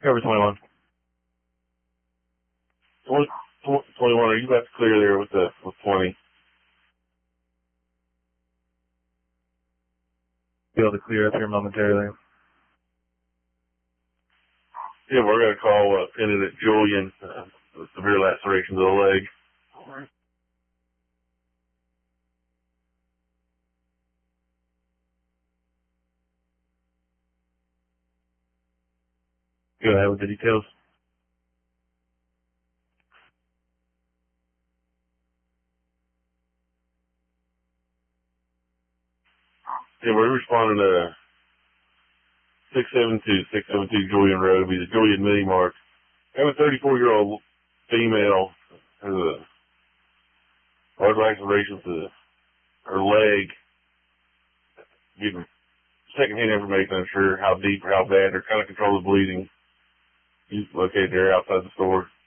Cover 21. 21, are you about to clear there with 20? Be able to clear up here momentarily. Yeah, we're going to call Lieutenant Julian, severe lacerations of the leg. Go ahead with the details. Yeah, we're responding to 672 Julian Road. It'll be the Julian Mini Mart. I have a 34-year-old female has a large laceration to her leg. Giving secondhand information, I'm sure how deep or how bad, or kind of control the bleeding. He's located there outside the store.